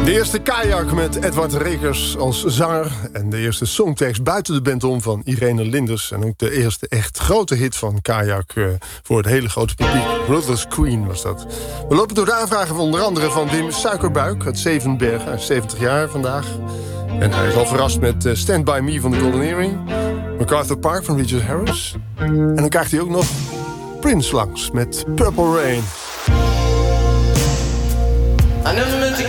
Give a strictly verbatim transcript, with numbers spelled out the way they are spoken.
De eerste Kajak met Edward Rekers als zanger. En de eerste songtekst buiten de band om van Irene Linders. En ook de eerste echt grote hit van Kajak uh, voor het hele grote publiek. Ruthless Queen was dat. We lopen door de aanvragen van onder andere van Wim Suikerbuik uit Zevenbergen. Hij is zeventig jaar vandaag. En hij is al verrast met uh, Stand By Me van de Golden Earring. MacArthur Park van Richard Harris. En dan krijgt hij ook nog Prince langs met Purple Rain. I never meant to